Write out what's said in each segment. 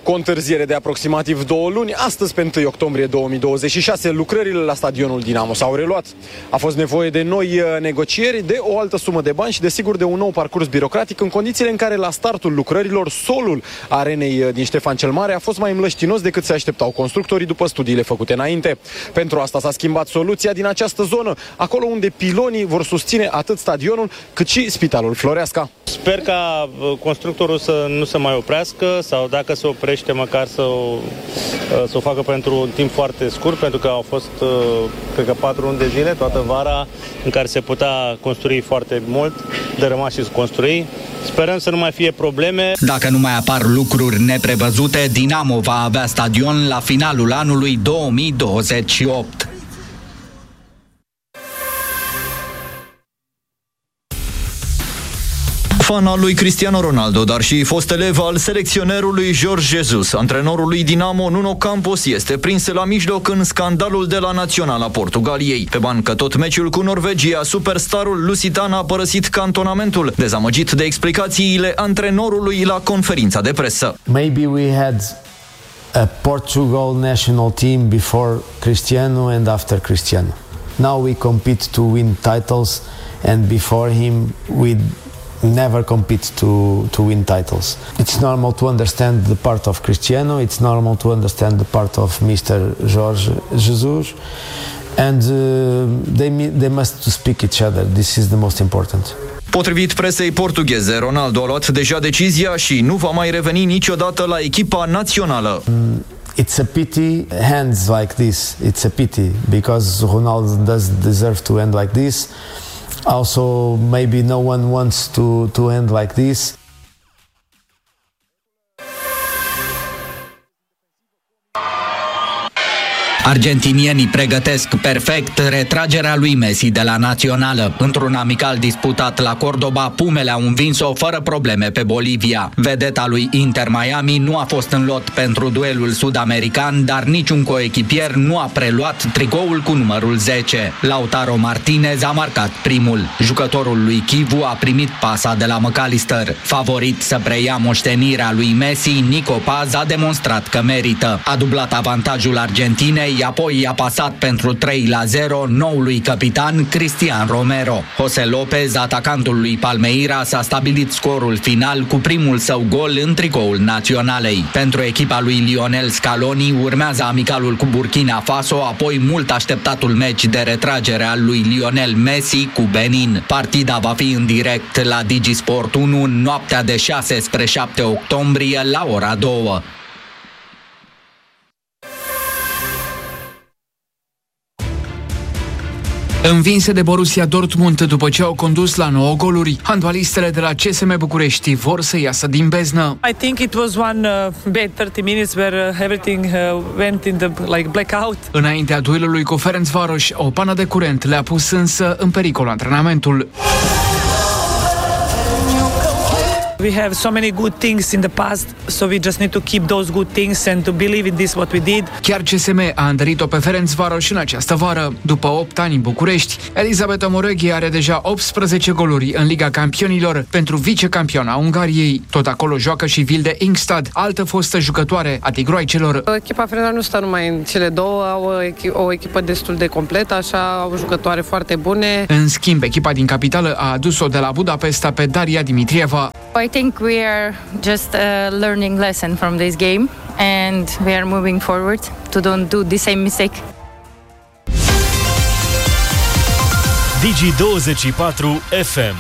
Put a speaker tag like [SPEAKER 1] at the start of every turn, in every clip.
[SPEAKER 1] Cu o întârziere de aproximativ 2 luni, astăzi, pe 1 octombrie 2026, lucrările la stadionul Dinamo s-au reluat. A fost nevoie de noi negocieri, de o altă sumă de bani și, desigur, de un nou parcurs birocratic, în condițiile în care, la startul lucrărilor, solul arenei din Ștefan cel Mare a fost mai mlăștinos decât se așteptau constructorii după studiile făcute înainte. Pentru asta s-a schimbat soluția din această zonă, acolo unde pilonii vor susține atât stadionul cât și Spitalul Floreasca.
[SPEAKER 2] Sper ca constructorul să nu se mai oprească sau, dacă se oprește, măcar să o facă pentru un timp foarte scurt, pentru că au fost, cred că 4 luni de zile, toată vara, în care se putea construi foarte mult, de rămas și să construi. Sperăm să nu mai fie probleme.
[SPEAKER 3] Dacă nu mai apar lucruri neprevăzute, Dinamo va avea stadion la finalul anului 2028.
[SPEAKER 4] Fan al lui Cristiano Ronaldo, dar și fost elev al selecționerului Jorge Jesus, antrenorul lui Dinamo Nuno Campos este prins la mijloc în scandalul de la Naționala Portugaliei. Pe bancă tot meciul cu Norvegia, superstarul lusitan a părăsit cantonamentul, dezamăgit de explicațiile antrenorului la conferința de presă.
[SPEAKER 5] Maybe we had a Portugal national team before Cristiano and after Cristiano. Now we compete to win titles, and before him we never compete to win titles. It's normal to understand the part of Cristiano, it's normal to understand the part of Mr. Jorge Jesus, and they must speak each other. This is the most important.
[SPEAKER 4] Potrivit presei portugheze, Ronaldo a luat deja decizia și nu va mai reveni niciodată la echipa națională.
[SPEAKER 5] It's a pity ends like this. It's a pity because Ronaldo does deserve to end like this. Also, maybe no one wants to end like this.
[SPEAKER 3] Argentinienii pregătesc perfect retragerea lui Messi de la națională. Într-un amical disputat la Cordoba, Pumele au învins-o fără probleme pe Bolivia. Vedeta lui Inter Miami nu a fost în lot pentru duelul sud-american, dar niciun coechipier nu a preluat tricoul cu numărul 10. Lautaro Martinez a marcat primul. Jucătorul lui Chivu a primit pasa de la McAllister. Favorit să preia moștenirea lui Messi, Nico Paz a demonstrat că merită. A dublat avantajul Argentinei, apoi i-a pasat pentru 3-0 noului capitan Cristian Romero. José López, atacantul lui Palmeiras, a stabilit scorul final cu primul său gol în tricoul naționalei. Pentru echipa lui Lionel Scaloni urmează amicalul cu Burkina Faso, apoi mult așteptatul meci de retragere al lui Lionel Messi cu Benin. Partida va fi în direct la Digisport 1 noaptea de 6 spre 7 octombrie la ora 2. Învinse de Borussia Dortmund după ce au condus la 9 goluri, handbalistele de la CSM București vor să iasă din beznă.
[SPEAKER 6] I think it was one bad 30 minutes where everything went in the blackout.
[SPEAKER 7] Înaintea duelului cu Ferencvaros, o pană de curent le-a pus însă în pericol antrenamentul.
[SPEAKER 6] We have so many good things in the past, so we just need to keep those good things and to believe in this what we did.
[SPEAKER 7] Chiar CSM a întărit-o pe Ferencvaros în această vară. După 8 ani în București, Elisabeta Moreghi are deja 18 goluri în Liga Campionilor pentru vicecampioana Ungariei. Tot acolo joacă și Vilde Ingstad, altă fostă jucătoare a tigroaicelor.
[SPEAKER 8] Echipa Ferencvaros nu stă numai în cele două, au o echipă destul de completă, așa, au jucătoare foarte bune.
[SPEAKER 7] În schimb, echipa din capitală a adus-o de la Budapesta pe Daria Dimitrieva.
[SPEAKER 9] I think we are just a learning lesson from this game and we are moving forward to don't do the same mistake.
[SPEAKER 10] Digi24 FM.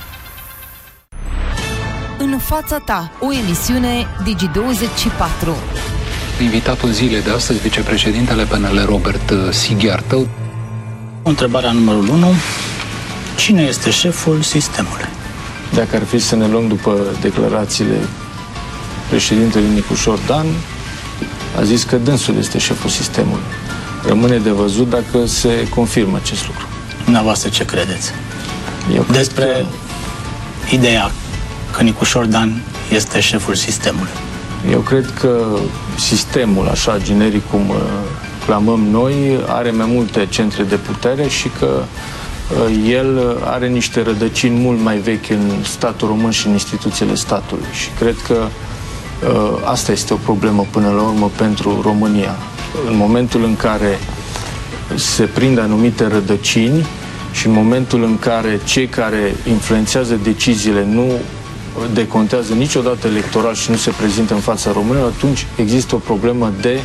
[SPEAKER 11] În fața ta, o emisiune Digi24.
[SPEAKER 12] Invitatul zilei de astăzi, vicepreședintele PNL Robert Sighiartă.
[SPEAKER 13] Întrebarea numărul 1. Cine este șeful sistemului?
[SPEAKER 14] Dacă ar fi să ne luăm după declarațiile președintelui Nicușor Dan, a zis că dânsul este șeful sistemului. Rămâne de văzut dacă se confirmă acest lucru.
[SPEAKER 13] Dumneavoastră ce credeți? Despre ideea că Nicușor Dan este șeful sistemului.
[SPEAKER 14] Eu cred că sistemul, așa generic cum clamăm noi, are mai multe centre de putere și că el are niște rădăcini mult mai vechi în statul român și în instituțiile statului. Și cred că Asta este o problemă până la urmă pentru România. În momentul în care se prind anumite rădăcini și în momentul în care cei care influențează deciziile nu decontează niciodată electoral și nu se prezintă în fața românilor, atunci există o problemă de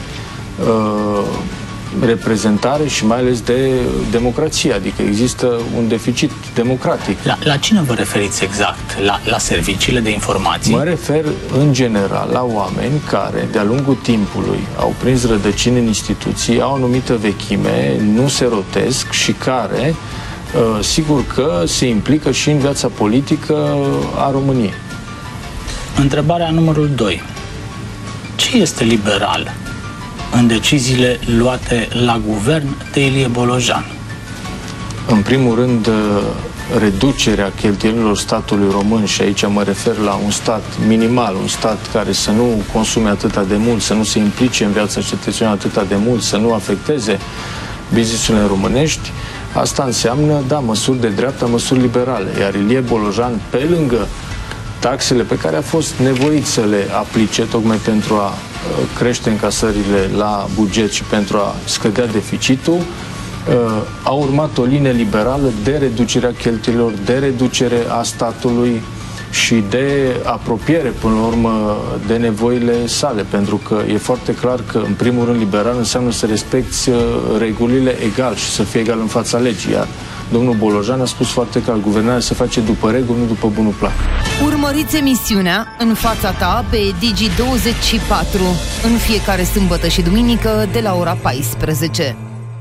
[SPEAKER 14] reprezentare și mai ales de democrație, adică există un deficit democratic.
[SPEAKER 13] La cine vă referiți exact? La serviciile de informații?
[SPEAKER 14] Mă refer în general la oameni care de-a lungul timpului au prins rădăcini în instituții, au o anumită vechime, nu se rotesc și care sigur că se implică și în viața politică a României.
[SPEAKER 13] Întrebarea numărul 2. Ce este liberal în deciziile luate la guvern de Ilie Bolojan?
[SPEAKER 14] În primul rând, reducerea cheltuielilor statului român, și aici mă refer la un stat minimal, un stat care să nu consume atâta de mult, să nu se implice în viața cetățenilor atâta de mult, să nu afecteze business-urile românești. Asta înseamnă, da, măsuri de dreapta, măsuri liberale. Iar Ilie Bolojan, pe lângă taxele pe care a fost nevoit să le aplice tocmai pentru a crește încasările la buget și pentru a scădea deficitul, a urmat o linie liberală de reducerea cheltuielilor, de reducere a statului și de apropiere, până la urmă, de nevoile sale, pentru că e foarte clar că, în primul rând, liberal înseamnă să respecti regulile egal și să fie egal în fața legii, iar domnul Bolojan a spus foarte clar, guvernarea se face după reguli, nu după bunul plac.
[SPEAKER 11] Urmăriți emisiunea În fața ta pe Digi24 în fiecare sâmbătă și duminică de la ora 14.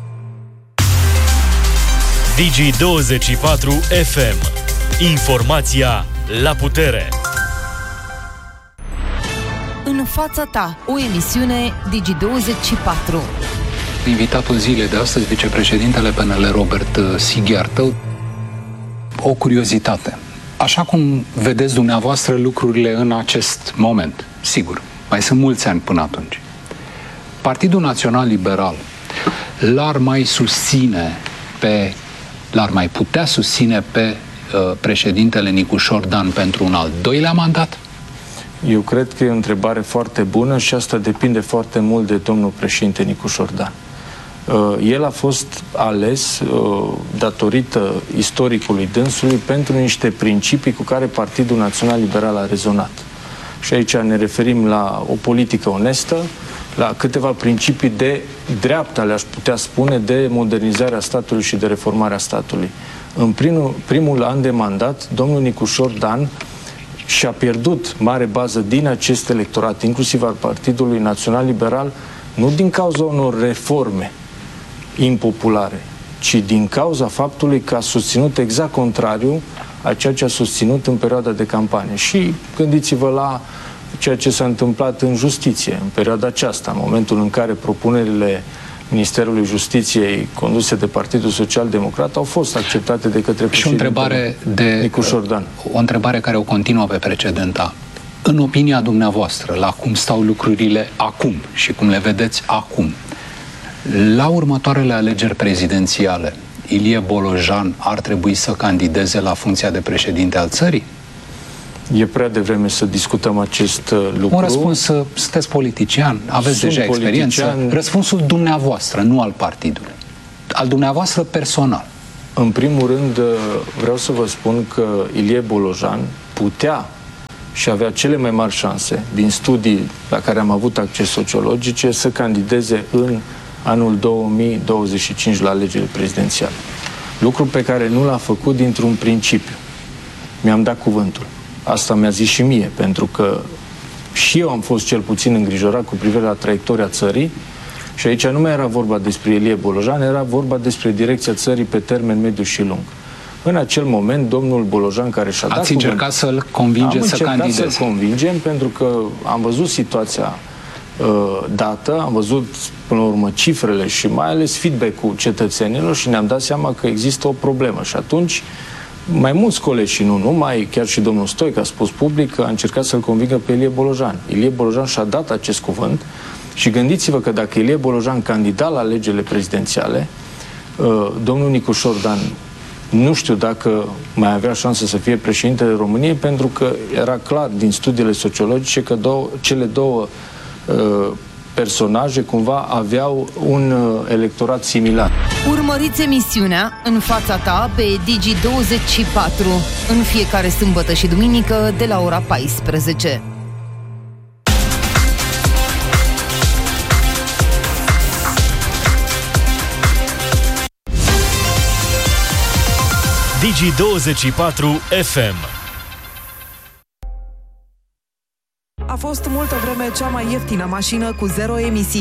[SPEAKER 10] Digi24 FM. Informația la putere.
[SPEAKER 11] În fața ta, o emisiune Digi24.
[SPEAKER 12] Invitatul zilei de astăzi, vicepreședintele PNL Robert Sighiartă. O curiozitate. Așa cum vedeți dumneavoastră lucrurile în acest moment, sigur, mai sunt mulți ani până atunci, Partidul Național Liberal l-ar mai putea susține pe președintele Nicușor Dan pentru un al doilea mandat?
[SPEAKER 14] Eu cred că e o întrebare foarte bună și asta depinde foarte mult de domnul președinte Nicușor Dan. El a fost ales datorită istoricului dânsului pentru niște principii cu care Partidul Național Liberal a rezonat. Și aici ne referim la o politică onestă, la câteva principii de dreapta, le-aș putea spune, de modernizarea statului și de reformarea statului. În primul an de mandat, domnul Nicușor Dan și-a pierdut mare bază din acest electorat, inclusiv al Partidului Național Liberal, nu din cauza unor reforme impopulare, ci din cauza faptului că a susținut exact contrariu a ceea ce a susținut în perioada de campanie. Și gândiți-vă la ceea ce s-a întâmplat în justiție în perioada aceasta, în momentul în care propunerile Ministerului Justiției conduse de Partidul Social Democrat au fost acceptate de către președintele Nicușor Dan.
[SPEAKER 12] O întrebare care o continuă pe precedenta. În opinia dumneavoastră, la cum stau lucrurile acum și cum le vedeți acum, la următoarele alegeri prezidențiale, Ilie Bolojan ar trebui să candideze la funcția de președinte al țării?
[SPEAKER 14] E prea devreme să discutăm acest lucru.
[SPEAKER 12] Un răspuns, sunteți politician, aveți deja experiență. Răspunsul dumneavoastră, nu al partidului. Al dumneavoastră personal.
[SPEAKER 14] În primul rând, vreau să vă spun că Ilie Bolojan putea și avea cele mai mari șanse, din studii la care am avut acces sociologice, să candideze în anul 2025 la alegerile prezidențiale. Lucru pe care nu l-a făcut dintr-un principiu. Mi-am dat cuvântul. Asta mi-a zis și mie, pentru că și eu am fost cel puțin îngrijorat cu privire la traiectoria țării și aici nu mai era vorba despre Ilie Bolojan, era vorba despre direcția țării pe termen mediu și lung. În acel moment, domnul Bolojan, care și-a dat
[SPEAKER 12] cuvântul... Ați încercat să-l convingeți să candideze?
[SPEAKER 14] Am încercat să-l convingem, pentru că am văzut situația dată, am văzut până la urmă cifrele și mai ales feedback-ul cetățenilor și ne-am dat seama că există o problemă. Și atunci mai mulți colegi și nu numai, chiar și domnul Stoica a spus public că a încercat să-l convingă pe Ilie Bolojan. Ilie Bolojan și-a dat acest cuvânt și gândiți-vă că dacă Ilie Bolojan candida la alegerile prezidențiale, domnul Nicușor Dan Nu știu dacă mai avea șansă să fie președintele României, pentru că era clar din studiile sociologice că cele două personaje cumva aveau un electorat similar.
[SPEAKER 11] Urmăriți emisiunea În fața ta pe Digi24 în fiecare sâmbătă și duminică de la ora 14.
[SPEAKER 10] Digi24 FM.
[SPEAKER 15] A fost multă vreme cea mai ieftină mașină cu zero emisii.